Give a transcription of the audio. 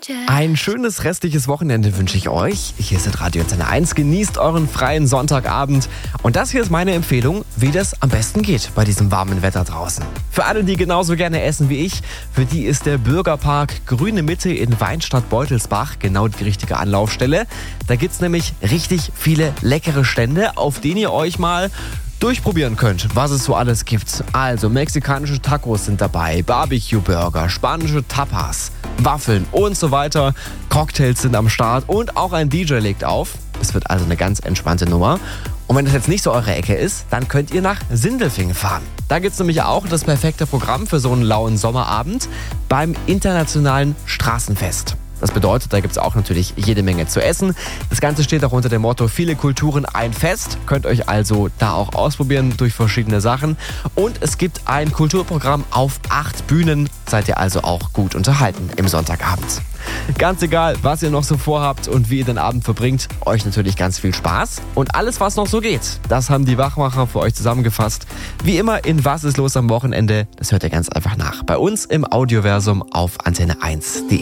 Ein schönes restliches Wochenende wünsche ich euch. Hier ist Radio Antenne 1. Genießt euren freien Sonntagabend. Und das hier ist meine Empfehlung, wie das am besten geht bei diesem warmen Wetter draußen. Für alle, die genauso gerne essen wie ich, für die ist der Bürgerpark Grüne Mitte in Weinstadt-Beutelsbach genau die richtige Anlaufstelle. Da gibt's nämlich richtig viele leckere Stände, auf denen ihr euch mal durchprobieren könnt, was es so alles gibt. Also mexikanische Tacos sind dabei, Barbecue-Burger, spanische Tapas, Waffeln und so weiter. Cocktails sind am Start und auch ein DJ legt auf. Es wird also eine ganz entspannte Nummer. Und wenn das jetzt nicht so eure Ecke ist, dann könnt ihr nach Sindelfingen fahren. Da gibt's nämlich auch das perfekte Programm für so einen lauen Sommerabend beim Internationalen Straßenfest. Das bedeutet, da gibt es auch natürlich jede Menge zu essen. Das Ganze steht auch unter dem Motto viele Kulturen, ein Fest. Könnt euch also da auch ausprobieren durch verschiedene Sachen. Und es gibt ein Kulturprogramm auf 8 Bühnen. Seid ihr also auch gut unterhalten im Sonntagabend. Ganz egal, was ihr noch so vorhabt und wie ihr den Abend verbringt, euch natürlich ganz viel Spaß. Und alles, was noch so geht, das haben die Wachmacher für euch zusammengefasst. Wie immer in Was ist los am Wochenende, das hört ihr ganz einfach nach. Bei uns im Audioversum auf antenne1.de.